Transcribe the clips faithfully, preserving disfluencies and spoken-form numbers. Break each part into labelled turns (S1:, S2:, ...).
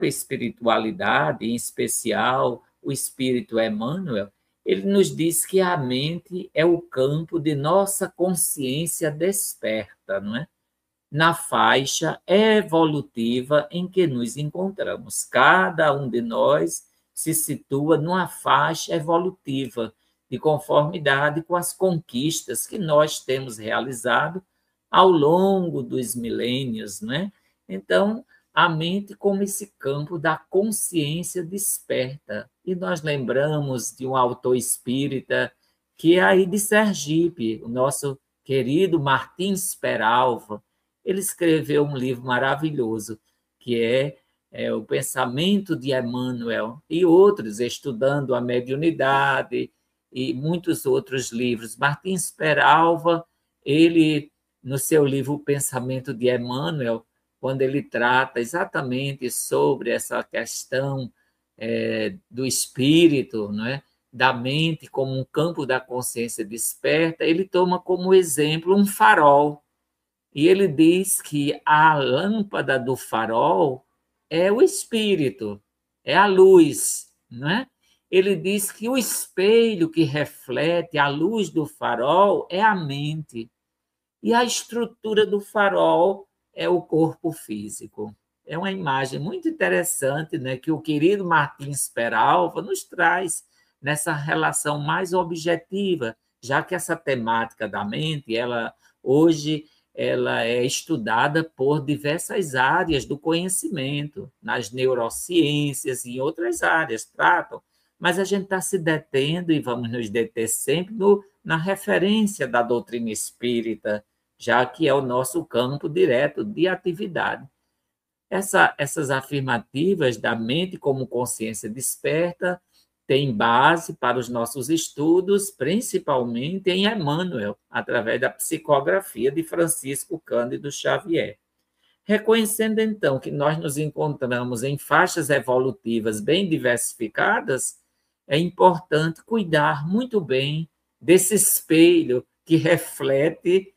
S1: espiritualidade, em especial o Espírito Emmanuel, ele nos diz que a mente é o campo de nossa consciência desperta, não é? Na faixa evolutiva em que nos encontramos. Cada um de nós se situa numa faixa evolutiva, de conformidade com as conquistas que nós temos realizado ao longo dos milênios, não é? Então, a mente como esse campo da consciência desperta. E nós lembramos de um autor espírita que é aí de Sergipe, o nosso querido Martins Peralva. Ele escreveu um livro maravilhoso, que é, é O Pensamento de Emmanuel, e outros, Estudando a Mediunidade, e muitos outros livros. Martins Peralva, ele, no seu livro O Pensamento de Emmanuel, quando ele trata exatamente sobre essa questão é, do espírito, não é? Da mente como um campo da consciência desperta, ele toma como exemplo um farol. E ele diz que a lâmpada do farol é o espírito, é a luz, não é? Ele diz que o espelho que reflete a luz do farol é a mente. E a estrutura do farol é o corpo físico. É uma imagem muito interessante, né, que o querido Martins Peralva nos traz nessa relação mais objetiva, já que essa temática da mente, ela hoje ela é estudada por diversas áreas do conhecimento, nas neurociências e em outras áreas tratam, mas a gente está se detendo e vamos nos deter sempre no, na referência da doutrina espírita, já que é o nosso campo direto de atividade. Essa, essas afirmativas da mente como consciência desperta têm base para os nossos estudos, principalmente em Emmanuel, através da psicografia de Francisco Cândido Xavier. Reconhecendo, então, que nós nos encontramos em faixas evolutivas bem diversificadas, é importante cuidar muito bem desse espelho que reflete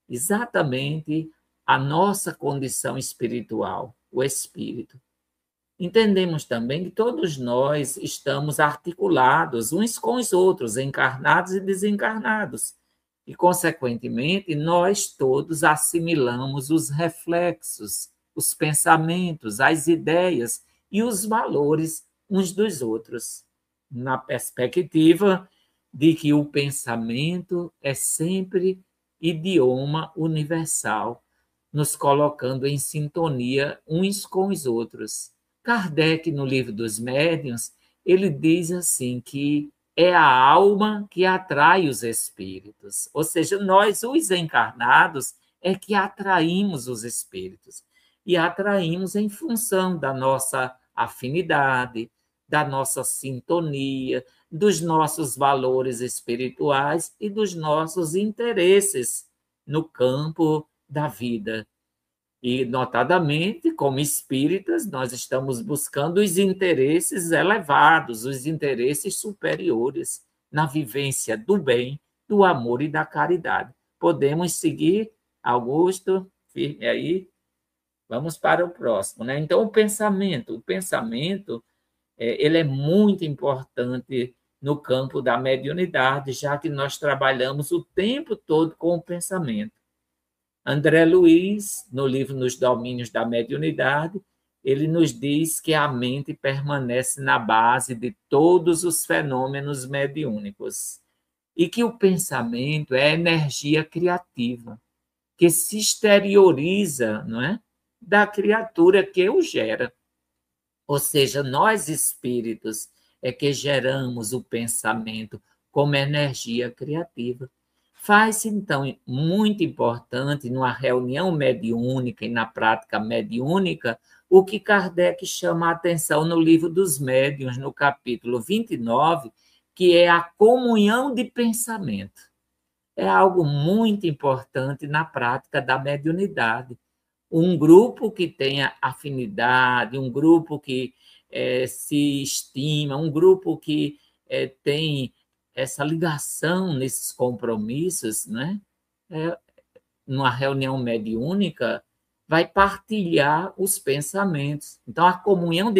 S1: exatamente a nossa condição espiritual, o espírito. Entendemos também que todos nós estamos articulados uns com os outros, encarnados e desencarnados, e, consequentemente, nós todos assimilamos os reflexos, os pensamentos, as ideias e os valores uns dos outros, na perspectiva de que o pensamento é sempre idioma universal, nos colocando em sintonia uns com os outros. Kardec, no Livro dos Médiuns, ele diz assim que é a alma que atrai os espíritos, ou seja, nós, os encarnados, é que atraímos os espíritos, e atraímos em função da nossa afinidade, da nossa sintonia, dos nossos valores espirituais e dos nossos interesses no campo da vida. E, notadamente, como espíritas, nós estamos buscando os interesses elevados, os interesses superiores na vivência do bem, do amor e da caridade. Podemos seguir, Augusto? Firme aí. Vamos para o próximo, né? Então, o pensamento. O pensamento é, ele é muito importante no campo da mediunidade, já que nós trabalhamos o tempo todo com o pensamento. André Luiz, no livro Nos Domínios da Mediunidade, ele nos diz que a mente permanece na base de todos os fenômenos mediúnicos e que o pensamento é energia criativa, que se exterioriza, não é, da criatura que o gera. Ou seja, nós espíritos é que geramos o pensamento como energia criativa. Faz-se, então, muito importante, numa reunião mediúnica e na prática mediúnica, o que Kardec chama a atenção no Livro dos Médiuns, no capítulo vinte e nove, que é a comunhão de pensamento. É algo muito importante na prática da mediunidade. Um grupo que tenha afinidade, um grupo que é, se estima, um grupo que é, tem essa ligação nesses compromissos, né? É, numa reunião mediúnica, vai partilhar os pensamentos. Então, a comunhão de